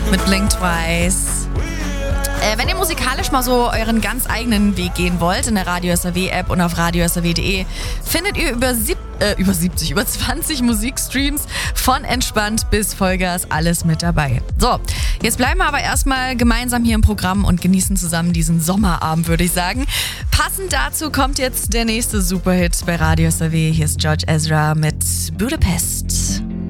mit Blink Twice. Wenn ihr musikalisch mal so euren ganz eigenen Weg gehen wollt, in der Radio SAW App und auf radiosaw.de findet ihr über 20 Musikstreams von entspannt bis Vollgas, alles mit dabei. So, jetzt bleiben wir aber erstmal gemeinsam hier im Programm und genießen zusammen diesen Sommerabend, würde ich sagen. Passend dazu kommt jetzt der nächste Superhit bei Radio SAW. Hier ist George Ezra mit Budapest.